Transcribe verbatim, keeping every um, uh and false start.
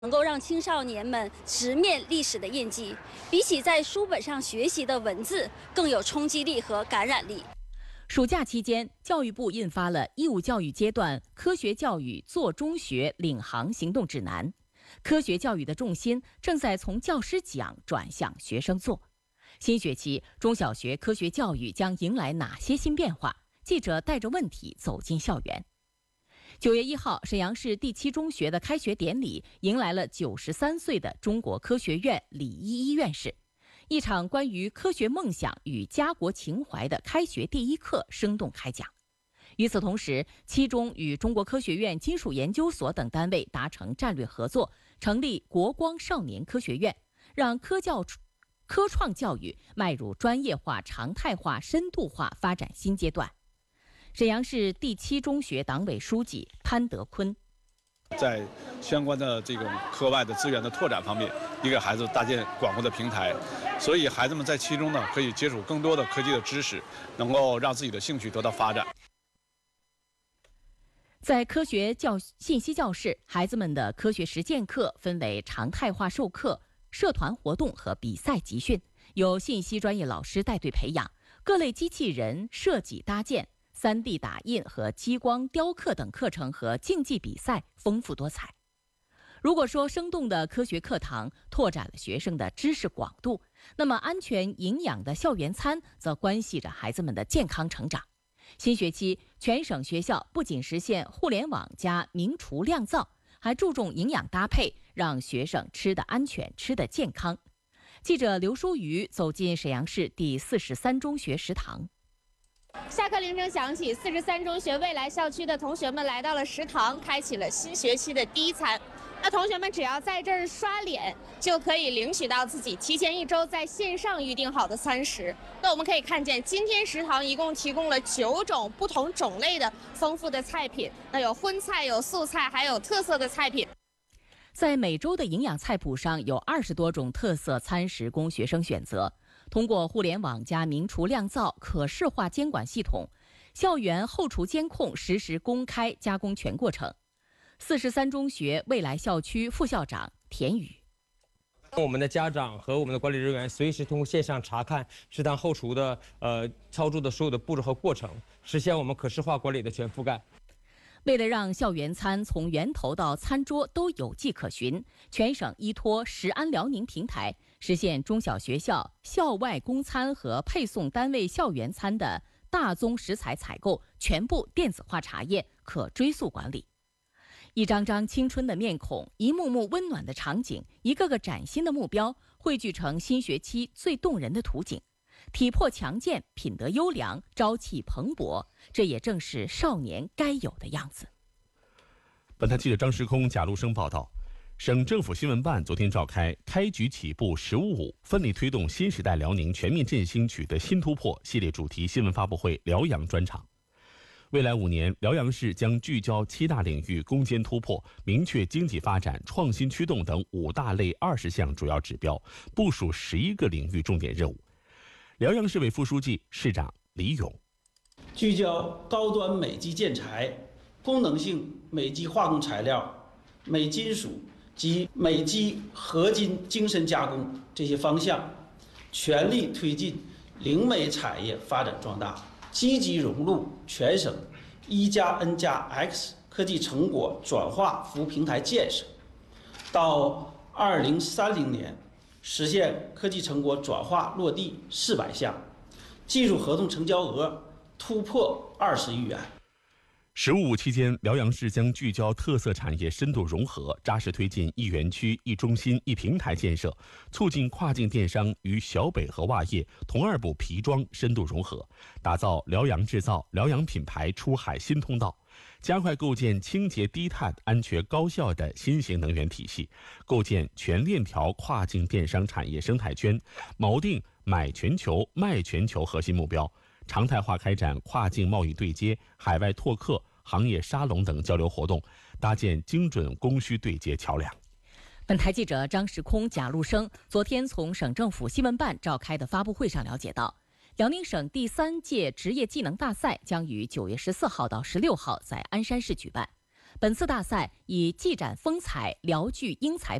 能够让青少年们直面历史的印记，比起在书本上学习的文字更有冲击力和感染力。 暑假期间，教育部印发了义务教育阶段科学教育做中学领航行动指南，科学教育的重心正在从教师讲转向学生做。新学期中小学科学教育将迎来哪些新变化？记者带着问题走进校园。九月一号，沈阳市第七中学的开学典礼迎来了九十三岁的中国科学院李一一院士。一场关于科学梦想与家国情怀的开学第一课生动开讲。与此同时，七中与中国科学院金属研究所等单位达成战略合作，成立国光少年科学院，让科教科创教育迈入专业化、常态化、深度化发展新阶段。沈阳市第七中学党委书记潘德坤， 在相关的这种课外的资源的拓展方面，也给孩子搭建广阔的平台，所以孩子们在其中呢可以接触更多的科技的知识，能够让自己的兴趣得到发展。 在科学教信息教室，孩子们的科学实践课分为常态化授课、社团活动和比赛集训，由信息专业老师带队培养，各类机器人设计搭建、三 D 打印和激光雕刻等课程和竞技比赛丰富多彩。如果说生动的科学课堂拓展了学生的知识广度，那么安全营养的校园餐则关系着孩子们的健康成长。新学期，全省学校不仅实现互联网加明厨亮灶，还注重营养搭配，让学生吃得安全、吃得健康。记者刘淑瑜走进沈阳市第四十三中学食堂。 下课铃声响起，四十三中学未来校区的同学们来到了食堂，开启了新学期的第一餐。那同学们只要在这儿刷脸，就可以领取到自己提前一周在线上预定好的餐食。那我们可以看见，今天食堂一共提供了九种不同种类的丰富的菜品，那有荤菜、有素菜，还有特色的菜品。 在每周的营养菜谱上有二十多种特色餐食供学生选择。通过互联网加明厨亮灶可视化监管系统，校园后厨监控实时公开加工全过程。四十三中学未来校区副校长田宇， 我们的家长和我们的管理人员随时通过线上查看食堂后厨的呃操作的所有的步骤和过程，实现我们可视化管理的全覆盖。 为了让校园餐从源头到餐桌都有迹可循，全省依托食安辽宁平台，实现中小学校校外供餐和配送单位校园餐的大宗食材采购全部电子化查验，可追溯管理。一张张青春的面孔，一幕幕温暖的场景，一个个崭新的目标，汇聚成新学期最动人的图景。体魄强健，品德优良，朝气蓬勃，这也正是少年该有的样子。 本台记者张时空、贾路生报道。省政府新闻办昨天召开“开局起步十五五，奋力推动新时代辽宁全面振兴取得新突破”系列主题新闻发布会辽阳专场。未来五年，辽阳市将聚焦七大领域攻坚突破，明确经济发展创新驱动等五大类二十项主要指标，部署十一个领域重点任务。辽阳市委副书记、市长李勇， 聚焦高端美基建材、功能性美基化工材料、美金属及美基合金精深加工这些方向，全力推进零美产业发展壮大，积极融入全省一加 N 加 X 科技成果转化服务平台建设，到二零三零年实现科技成果转化落地四百项，技术合同成交额突破二十亿元。 十五五期间，辽阳市将聚焦特色产业深度融合，扎实推进一园区、一中心、一平台建设，促进跨境电商与小北河袜业、同二部皮装深度融合，打造辽阳制造、辽阳品牌出海新通道，加快构建清洁低碳、安全高效的新型能源体系，构建全链条跨境电商产业生态圈，锚定买全球、卖全球核心目标。常态化开展跨境贸易对接、海外拓客、行业沙龙等交流活动，搭建精准供需对接桥梁。 本台记者张时空、贾路生昨天从省政府新闻办召开的发布会上了解到，辽宁省第三届职业技能大赛将于九月十四号到十六号在鞍山市举办。 本次大赛以技展风采、聊聚英才